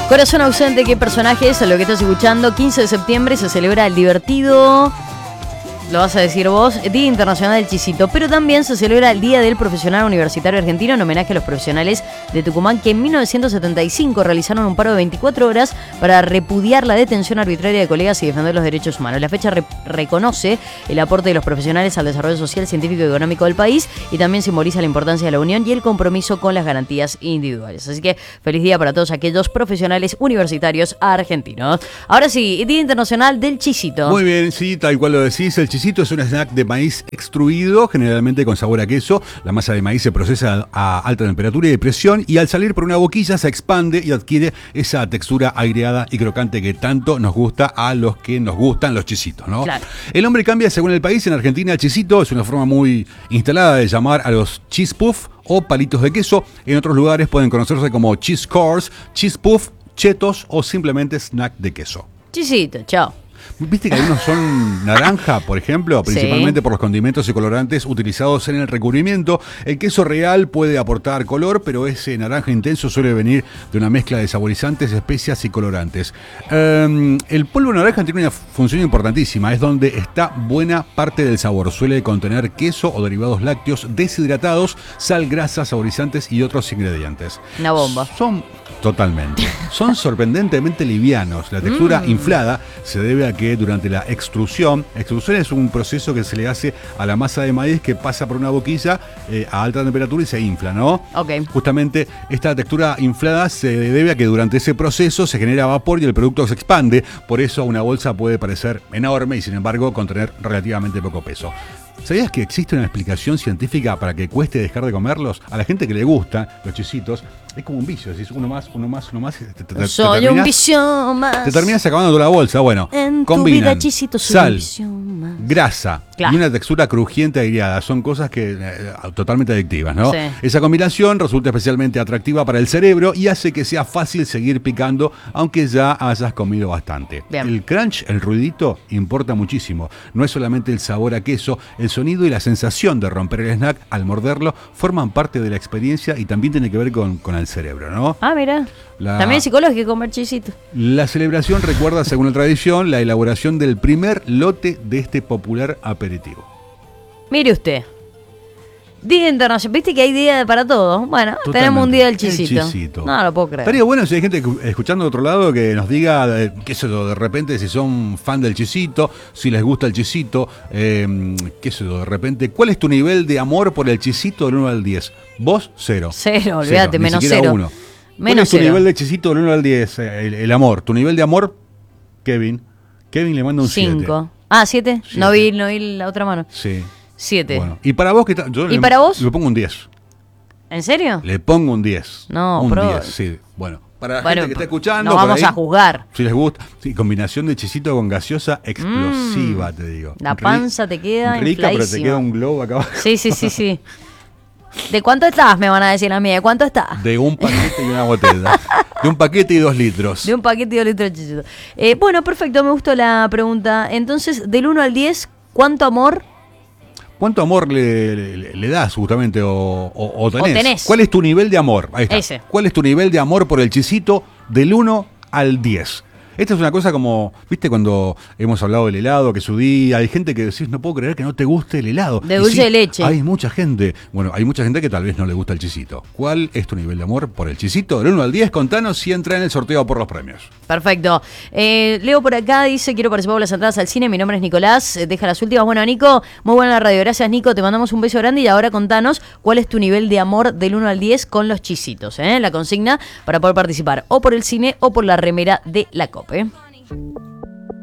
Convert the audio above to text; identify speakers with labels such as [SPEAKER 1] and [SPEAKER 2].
[SPEAKER 1] Corazón ausente, ¿qué personajes? Lo que estás escuchando, 15 de septiembre se celebra el divertido, lo vas a decir vos, Día Internacional del Chisito, pero también se celebra el Día del Profesional Universitario Argentino en homenaje a los profesionales de Tucumán que en 1975 realizaron un paro de 24 horas para repudiar la detención arbitraria de colegas y defender los derechos humanos. La fecha reconoce el aporte de los profesionales al desarrollo social, científico y económico del país y también simboliza la importancia de la unión y el compromiso con las garantías individuales. Así que feliz día para todos aquellos profesionales universitarios argentinos. Ahora sí, Día Internacional del Chisito.
[SPEAKER 2] Muy bien, sí, tal cual lo decís, el chisito es un snack de maíz extruido, generalmente con sabor a queso. La masa de maíz se procesa a alta temperatura y de presión y al salir por una boquilla se expande y adquiere esa textura aireada y crocante que tanto nos gusta a los que nos gustan los chisitos, ¿no?
[SPEAKER 1] Claro.
[SPEAKER 2] El nombre cambia según el país. En Argentina, el chisito es una forma muy instalada de llamar a los cheese puff o palitos de queso. En otros lugares pueden conocerse como cheese cores, cheese puff, chetos o simplemente snack de queso.
[SPEAKER 1] Chisito, chao.
[SPEAKER 2] Viste que algunos son naranja, por ejemplo, principalmente por los condimentos y colorantes utilizados en el recubrimiento. El queso real puede aportar color, pero ese naranja intenso suele venir de una mezcla de saborizantes, especias y colorantes. El polvo de naranja tiene una función importantísima, es donde está buena parte del sabor. Suele contener queso o derivados lácteos deshidratados, sal, grasa, saborizantes y otros ingredientes.
[SPEAKER 1] Una bomba.
[SPEAKER 2] Son sorprendentemente livianos. La textura inflada se debe a que durante la extrusión es un proceso que se le hace a la masa de maíz que pasa por una boquilla a alta temperatura y se infla, ¿no?
[SPEAKER 1] Ok.
[SPEAKER 2] Justamente esta textura inflada se debe a que durante ese proceso se genera vapor y el producto se expande. Por eso una bolsa puede parecer enorme y sin embargo contener relativamente poco peso. ¿Sabías que existe una explicación científica para que cueste dejar de comerlos? A la gente que le gusta los chisitos, es como un vicio. Decís uno más.
[SPEAKER 1] Soy un vicio más.
[SPEAKER 2] Te terminas acabando toda la bolsa. Bueno,
[SPEAKER 1] en
[SPEAKER 2] combinan
[SPEAKER 1] tu vida, chisito, soy
[SPEAKER 2] sal,
[SPEAKER 1] un vicio más.
[SPEAKER 2] grasa
[SPEAKER 1] Claro.
[SPEAKER 2] y una textura crujiente aireada. Son cosas que totalmente adictivas, ¿no?
[SPEAKER 1] Sí.
[SPEAKER 2] Esa combinación resulta especialmente atractiva para el cerebro y hace que sea fácil seguir picando, aunque ya hayas comido bastante.
[SPEAKER 1] Bien.
[SPEAKER 2] El crunch, el ruidito, importa muchísimo. No es solamente el sabor a queso, el sonido y la sensación de romper el snack al morderlo forman parte de la experiencia y también tiene que ver con el cerebro, ¿no?
[SPEAKER 1] Ah, mira. También es psicológico comer chisito.
[SPEAKER 2] La celebración recuerda, según la tradición, la elaboración del primer lote de este popular aperitivo.
[SPEAKER 1] Mire usted. Día Internacional. ¿Viste que hay día para todo? Bueno,
[SPEAKER 2] Totalmente.
[SPEAKER 1] tenemos un día del chisito.
[SPEAKER 2] El chisito.
[SPEAKER 1] No lo puedo creer.
[SPEAKER 2] Estaría bueno si hay gente escuchando de otro lado que nos diga, qué sé yo, de repente si son fan del chisito, si les gusta el chisito, qué sé yo, de repente, ¿cuál es tu nivel de amor por el chisito del 1 al 10? ¿Vos? 0.
[SPEAKER 1] 0, olvídate,
[SPEAKER 2] Ni
[SPEAKER 1] menos
[SPEAKER 2] siquiera
[SPEAKER 1] 0.
[SPEAKER 2] 1. ¿Cuál
[SPEAKER 1] Menos
[SPEAKER 2] es tu
[SPEAKER 1] 0.
[SPEAKER 2] nivel de chisito del 1 al 10? El amor. ¿Tu nivel de amor? Kevin le manda un 7.
[SPEAKER 1] 5. Ah, 7. No vi la otra mano.
[SPEAKER 2] Sí.
[SPEAKER 1] 7.
[SPEAKER 2] Bueno. ¿Y para vos qué tal?
[SPEAKER 1] ¿Y para vos?
[SPEAKER 2] Le pongo un 10.
[SPEAKER 1] ¿En serio?
[SPEAKER 2] Le pongo un 10.
[SPEAKER 1] No,
[SPEAKER 2] un
[SPEAKER 1] pero...
[SPEAKER 2] 10, sí. Bueno, para la
[SPEAKER 1] Bueno,
[SPEAKER 2] gente que está escuchando...
[SPEAKER 1] no
[SPEAKER 2] por
[SPEAKER 1] vamos
[SPEAKER 2] ahí,
[SPEAKER 1] a juzgar.
[SPEAKER 2] Si les gusta. Sí, combinación de chisito con gaseosa explosiva, te digo.
[SPEAKER 1] La panza te queda
[SPEAKER 2] rica, pero te
[SPEAKER 1] infladísima.
[SPEAKER 2] queda un globo acá abajo.
[SPEAKER 1] Sí. ¿De cuánto estás? Me van a decir a mí. ¿De cuánto estás?
[SPEAKER 2] De un paquete y una botella. De un paquete y 2 litros.
[SPEAKER 1] De un paquete y 2 litros de chisito. Bueno, perfecto. Me gustó la pregunta. Entonces, del 1 al 10, ¿cuánto amor?
[SPEAKER 2] ¿Cuánto amor le das justamente o tenés?
[SPEAKER 1] O tenés.
[SPEAKER 2] ¿Cuál es tu nivel de amor? Ahí está.
[SPEAKER 1] Ese.
[SPEAKER 2] ¿Cuál es tu nivel de amor por el chisito del 1 al 10? Esta es una cosa como, viste, cuando hemos hablado del helado, que su día, hay gente que decís, no puedo creer que no te guste el helado.
[SPEAKER 1] De
[SPEAKER 2] Y
[SPEAKER 1] dulce
[SPEAKER 2] sí,
[SPEAKER 1] de leche.
[SPEAKER 2] Hay mucha gente que tal vez no le gusta el chisito. ¿Cuál es tu nivel de amor por el chisito? Del 1 al 10, contanos si entra en el sorteo por los premios.
[SPEAKER 1] Perfecto. Leo por acá, dice, quiero participar por las entradas al cine, mi nombre es Nicolás, deja las últimas. Bueno, Nico, muy buena la radio, gracias Nico, te mandamos un beso grande y ahora contanos cuál es tu nivel de amor del 1 al 10 con los chisitos, la consigna para poder participar o por el cine o por la remera de la COPE.